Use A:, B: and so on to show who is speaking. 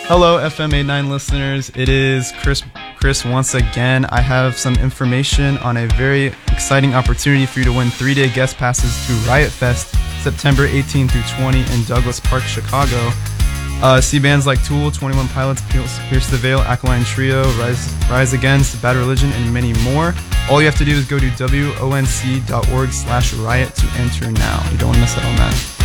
A: Hello, FM89 listeners. It is Chris once again. I have some information on a very exciting opportunity for you to win 3-day guest passes to Riot Fest, September 18 through 20 in Douglas Park, Chicago. See bands like Tool, 21 Pilots, Pierce the Veil, Alkaline Trio, Rise Against, Bad Religion, and many more. All you have to do is go to wonc.org/riot to enter now. You don't want to miss out on that.